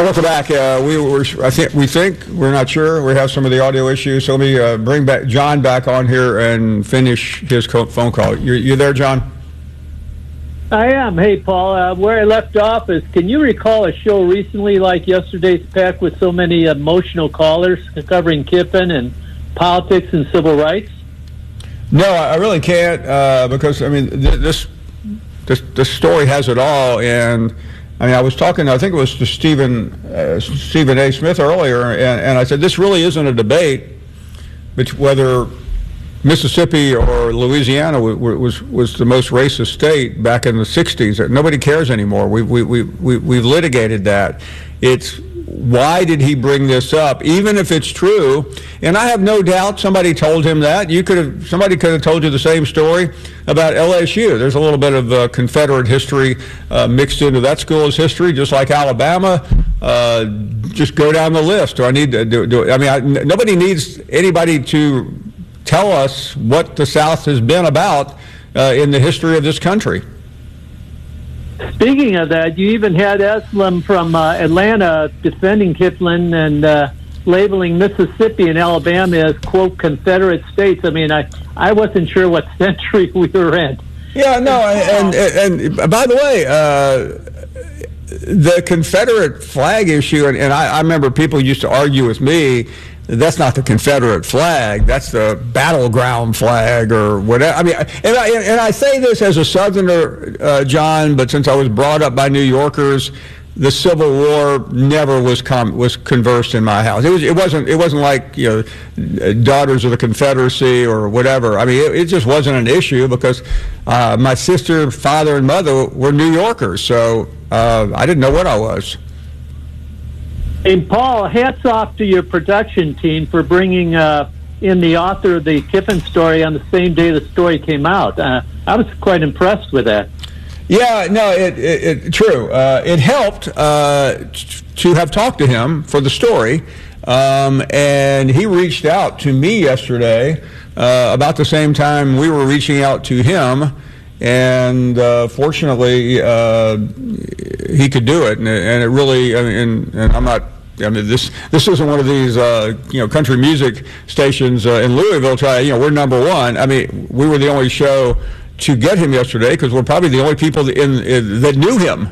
welcome back. We think we're not sure. We have some of the audio issues. So let me bring back John back on here and finish his phone call. You there, John? I am. Hey, Paul. Where I left off is, can you recall a show recently like yesterday's pack with so many emotional callers covering Kiffin and politics and civil rights? No, I really can't because I mean this story has it all. And I mean, I was talking, I think it was to Stephen A. Smith earlier, and I said, this really isn't a debate whether Mississippi or Louisiana was the most racist state back in the 60s. Nobody cares anymore. We've litigated that. It's why did he bring this up, even if it's true? And I have no doubt somebody told him that. Somebody could have told you the same story about LSU. There's a little bit of Confederate history mixed into that school's history, just like Alabama. Just go down the list. Do I need to do? I mean, nobody needs anybody to tell us what the South has been about in the history of this country. Speaking of that, you even had Eslam from Atlanta defending Kiffin and labeling Mississippi and Alabama as, quote, Confederate states. I mean, I wasn't sure what century we were in. Yeah, no, and by the way, the Confederate flag issue, and I remember people used to argue with me, that's not the Confederate flag. That's the battleground flag or whatever. I mean, and I say this as a Southerner, John, but since I was brought up by New Yorkers, the Civil War never was conversed in my house. It wasn't like Daughters of the Confederacy or whatever. I mean, it just wasn't an issue because my sister, father, and mother were New Yorkers, so I didn't know what I was. And Paul, hats off to your production team for bringing in the author of the Kiffin story on the same day the story came out. I was quite impressed with that. Yeah, no, true. It helped to have talked to him for the story, and he reached out to me yesterday about the same time we were reaching out to him, and fortunately he could do it, and it really. I mean, and I'm not. I mean, this isn't one of these country music stations in Louisville. We're number one. I mean, we were the only show to get him yesterday because we're probably the only people that knew him.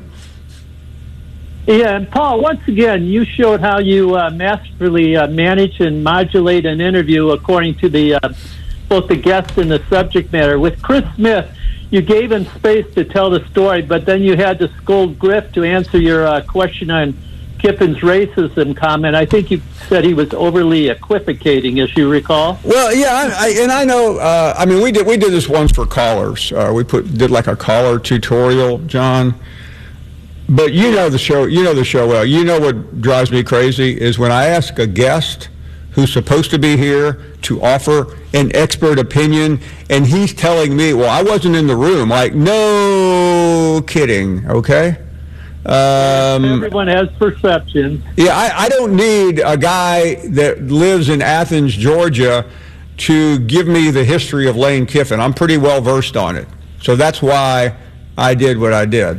Yeah, and Paul, once again, you showed how you masterfully manage and modulate an interview according to both the guest and the subject matter. With Chris Smith, you gave him space to tell the story, but then you had to scold Griff to answer your question on Kiffin's racism comment. I think you said he was overly equivocating, as you recall. Well, yeah, I know. I mean, we did this once for callers. We did like a caller tutorial, John. But you know the show. You know the show well. You know what drives me crazy is when I ask a guest who's supposed to be here to offer an expert opinion, and he's telling me, "Well, I wasn't in the room." Like, no kidding. Okay. Everyone has perceptions. Yeah, I don't need a guy that lives in Athens, Georgia, to give me the history of Lane Kiffin. I'm pretty well versed on it. So that's why I did what I did.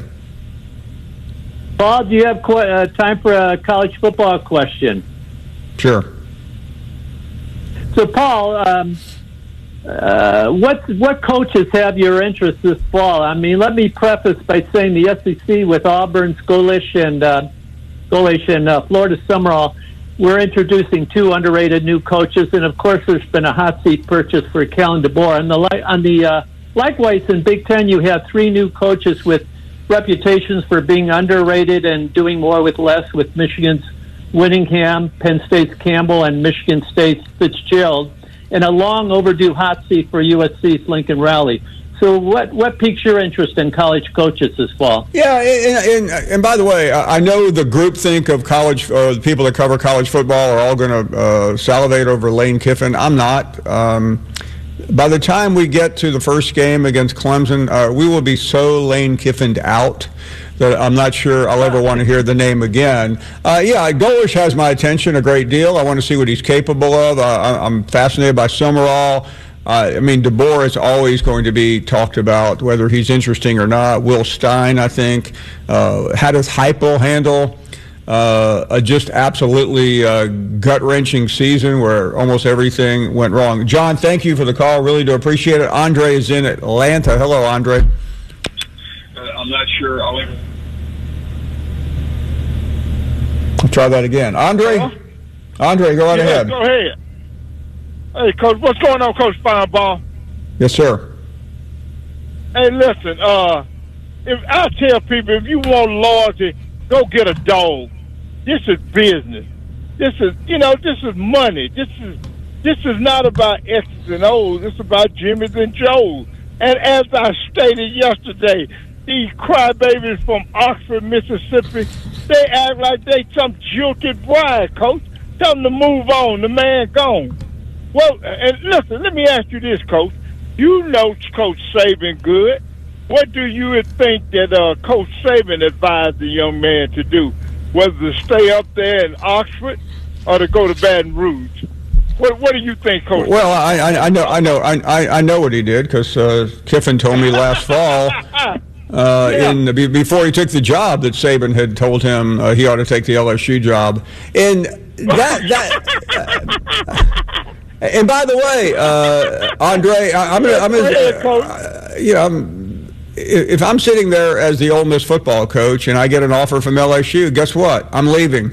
Paul, do you have time for a college football question? Sure. So, Paul, what coaches have your interest this fall? I mean, let me preface by saying the SEC with Auburn's Golish and Florida Summerall, we're introducing two underrated new coaches, and of course, there's been a hot seat purchase for Kellen DeBoer. Likewise, in Big Ten, you have three new coaches with reputations for being underrated and doing more with less, with Michigan's Whittingham, Penn State's Campbell, and Michigan State's Fitzgerald, and a long overdue hot seat for USC's Lincoln Riley. So what piques your interest in college coaches this fall? Yeah, and by the way, I know the groupthink of college, the people that cover college football are all going to salivate over Lane Kiffin. I'm not. By the time we get to the first game against Clemson, we will be so Lane Kiffined out that I'm not sure I'll ever want to hear the name again. Yeah, Golish has my attention a great deal. I want to see what he's capable of. I'm fascinated by Summerall. I mean, DeBoer is always going to be talked about, whether he's interesting or not. Will Stein, I think. How does Heupel handle a just absolutely gut-wrenching season where almost everything went wrong. John, thank you for the call. Really do appreciate it. Andre is in Atlanta. Hello, Andre. I'm not sure. I'll try that again. Andre? Hello? Andre, go right ahead. Go ahead. Hey, Coach, what's going on, Coach Finebaum? Yes, sir. Hey, listen, if I tell people, if you want loyalty, go get a dog. This is business. This is money. This is not about X's and O's. It's about Jimmy's and Joe's. And as I stated yesterday, these crybabies from Oxford, Mississippi, they act like they some jilted bride, Coach. Tell them to move on. The man gone. Well, and listen, let me ask you this, Coach. You know Coach Saban good. What do you think that Coach Saban advised the young man to do? Whether to stay up there in Oxford or to go to Baton Rouge? What do you think, Coach? Well, I know what he did because Kiffin told me last fall, before he took the job, that Saban had told him he ought to take the LSU job, and and by the way, Andre, if I'm sitting there as the Ole Miss football coach and I get an offer from LSU, guess what? I'm leaving.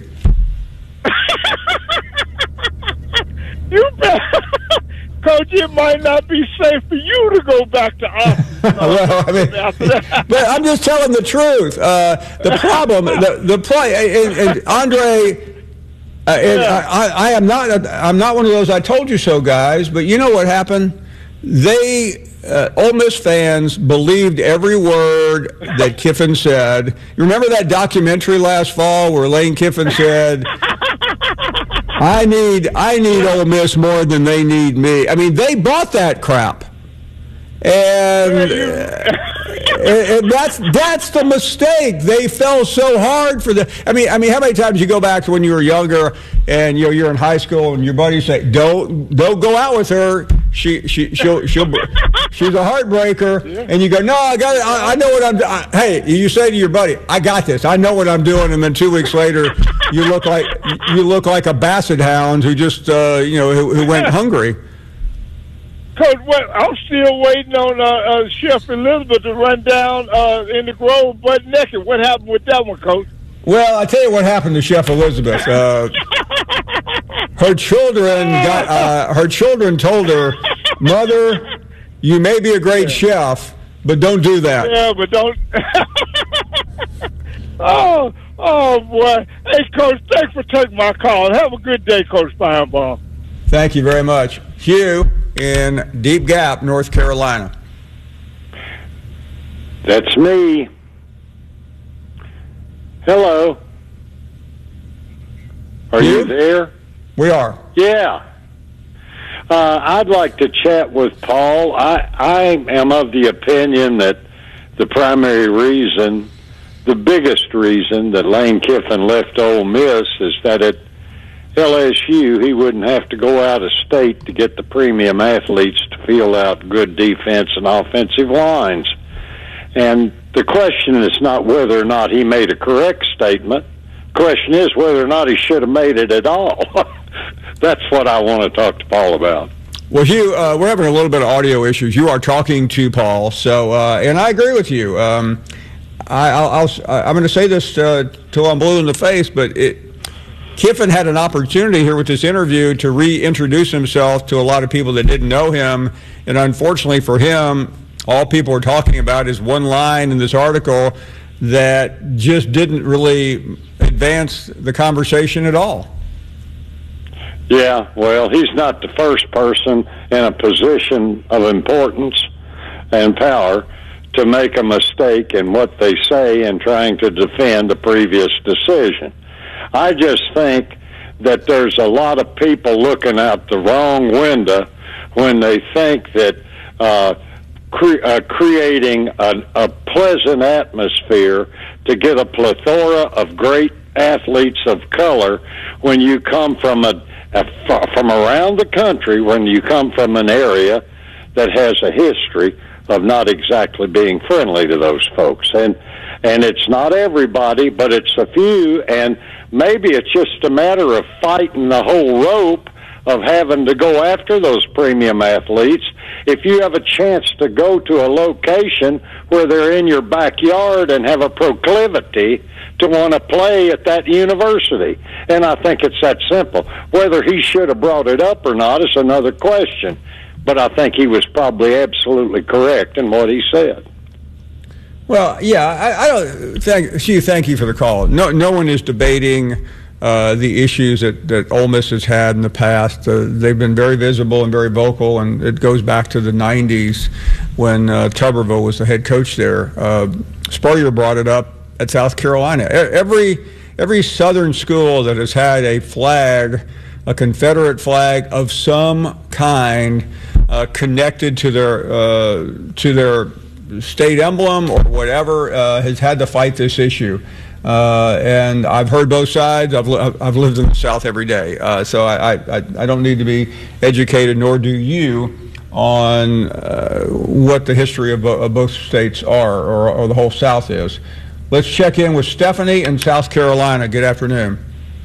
You bet. Coach, it might not be safe for you to go back to Austin. Well, I mean, but I'm just telling the truth. The problem, and Andre. I'm not one of those "I told you so" guys, but you know what happened? Ole Miss fans believed every word that Kiffin said. You remember that documentary last fall where Lane Kiffin said, "I need Ole Miss more than they need me." I mean, they bought that crap, and that's the mistake. They fell so hard for the. I mean, how many times you go back to when you were younger and you're in high school and your buddies say, "Don't go out with her. She's a heartbreaker," and you go, "No, I got it. I know what I'm doing." Hey, you say to your buddy, "I got this. I know what I'm doing," and then 2 weeks later, you look like a basset hound who just who went hungry. Coach, I'm still waiting on Chef Elizabeth to run down in the Grove butt naked. What happened with that one, Coach? Well, I tell you what happened to Chef Elizabeth. Her children told her, "Mother, you may be a great chef, but don't do that." Yeah, but don't. Oh boy! Hey, Coach, thanks for taking my call. Have a good day, Coach Finebaum. Thank you very much, Hugh in Deep Gap, North Carolina. That's me. Hello. Are you there? We are. Yeah. I'd like to chat with Paul. I am of the opinion that the primary reason, the biggest reason that Lane Kiffin left Ole Miss is that at LSU he wouldn't have to go out of state to get the premium athletes to fill out good defense and offensive lines. And the question is not whether or not he made a correct statement. The question is whether or not he should have made it at all. That's what I want to talk to Paul about. Well, Hugh, we're having a little bit of audio issues. You are talking to Paul, so and I agree with you. I'm going to say this till I'm blue in the face, but Kiffin had an opportunity here with this interview to reintroduce himself to a lot of people that didn't know him, and unfortunately for him, all people are talking about is one line in this article that just didn't really advance the conversation at all. Yeah, well, he's not the first person in a position of importance and power to make a mistake in what they say in trying to defend a previous decision. I just think that there's a lot of people looking out the wrong window when they think that creating a pleasant atmosphere to get a plethora of great athletes of color when you come from from around the country, when you come from an area that has a history of not exactly being friendly to those folks. And And it's not everybody, but it's a few, and maybe it's just a matter of fighting the whole rope of having to go after those premium athletes. If you have a chance to go to a location where they're in your backyard and have a proclivity to want to play at that university. And I think it's that simple. Whether he should have brought it up or not is another question. But I think he was probably absolutely correct in what he said. Well, yeah, I don't thank you for the call. No one is debating the issues that Ole Miss has had in the past. They've been very visible and very vocal, and it goes back to the 90s when Tuberville was the head coach there. Spurrier brought it up at South Carolina. Every Southern school that has had a flag, a Confederate flag of some kind, connected to their state emblem or whatever, has had to fight this issue. And I've heard both sides. I've lived in the South every day, so I don't need to be educated, nor do you, on what the history of both states are, or the whole South is. Let's check in with Stephanie in South Carolina. Good afternoon.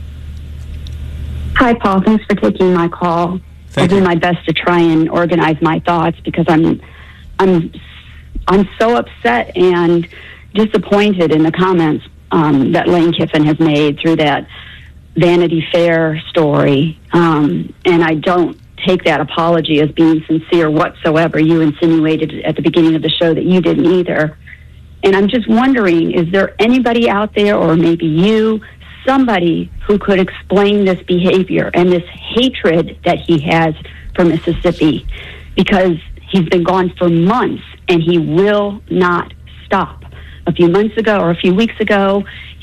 Hi, Paul. Thanks for taking my call. I'll do my best to try and organize my thoughts because I'm so upset and disappointed in the comments that Lane Kiffin has made through that Vanity Fair story. And I don't take that apology as being sincere whatsoever. You insinuated at the beginning of the show that you didn't either. And I'm just wondering, is there anybody out there, or maybe you, somebody who could explain this behavior and this hatred that he has for Mississippi? Because he's been gone for months and he will not stop. A few months ago or a few weeks ago,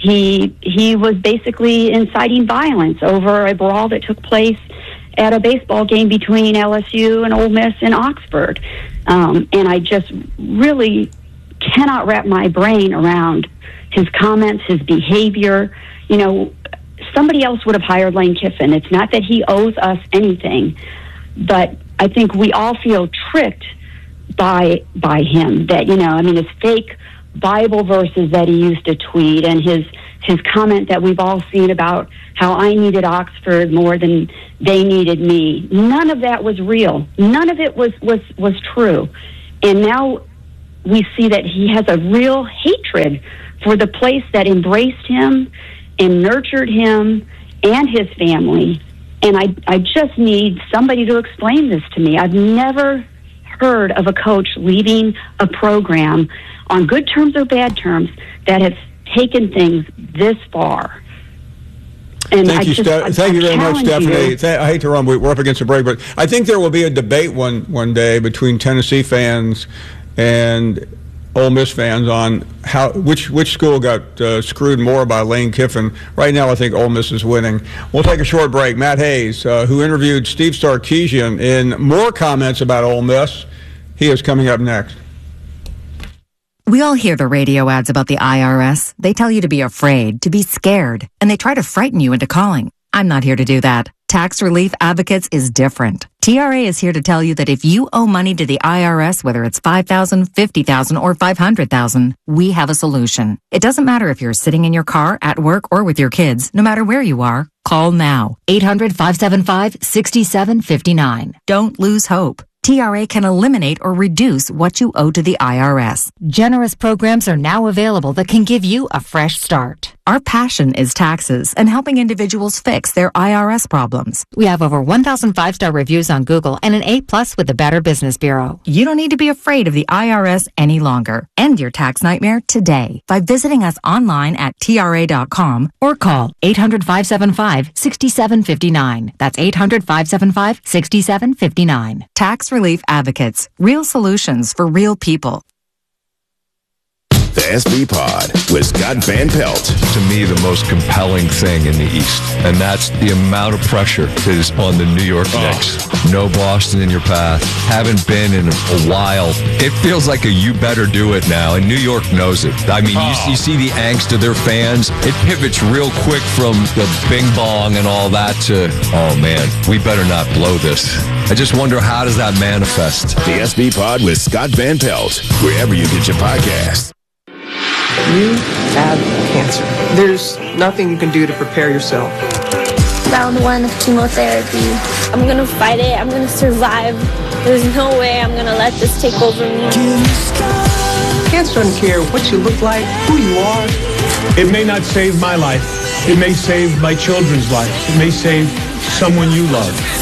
he was basically inciting violence over a brawl that took place at a baseball game between LSU and Ole Miss in Oxford. And I just really cannot wrap my brain around his comments, his behavior. You know, somebody else would have hired Lane Kiffin. It's not that he owes us anything, but I think we all feel tricked by him. That, you know, I mean, his fake Bible verses that he used to tweet, and his comment that we've all seen about how I needed Oxford more than they needed me. None of that was real. None of it was true. And now we see that he has a real hatred for the place that embraced him and nurtured him and his family. And I just need somebody to explain this to me. I've never heard of a coach leaving a program on good terms or bad terms that has taken things this far. And Thank you very much, Stephanie. I hate to run, we're up against a break, but I think there will be a debate one day between Tennessee fans and Ole Miss fans on which school got screwed more by Lane Kiffin. Right now, I think Ole Miss is winning. We'll take a short break. Matt Hayes, who interviewed Steve Sarkisian in more comments about Ole Miss, he is coming up next. We all hear the radio ads about the IRS. They tell you to be afraid, to be scared, and they try to frighten you into calling. I'm not here to do that. Tax Relief Advocates is different. TRA is here to tell you that if you owe money to the IRS, whether it's $5,000, $50,000, or $500,000, we have a solution. It doesn't matter if you're sitting in your car, at work, or with your kids. No matter where you are, call now. 800-575-6759. Don't lose hope. TRA can eliminate or reduce what you owe to the IRS. Generous programs are now available that can give you a fresh start. Our passion is taxes and helping individuals fix their IRS problems. We have over 1,000 5-star reviews on Google and an A+ with the Better Business Bureau. You don't need to be afraid of the IRS any longer. End your tax nightmare today by visiting us online at TRA.com or call 800-575-6759. That's 800-575-6759. Tax Relief Advocates. Real solutions for real people. The SB Pod with Scott Van Pelt. To me, the most compelling thing in the East, and that's the amount of pressure that is on the New York Knicks. No Boston in your path. Haven't been in a while. It feels like a you better do it now, and New York knows it. I mean, you see the angst of their fans. It pivots real quick from the bing bong and all that to, oh man, we better not blow this. I just wonder, how does that manifest? The SB Pod with Scott Van Pelt, wherever you get your podcasts. You have cancer. There's nothing you can do to prepare yourself. Round 1 of chemotherapy. I'm gonna fight it. I'm gonna survive. There's no way I'm gonna let this take over me. Cancer doesn't care what you look like, who you are. It may not save my life. It may save my children's lives. It may save someone you love.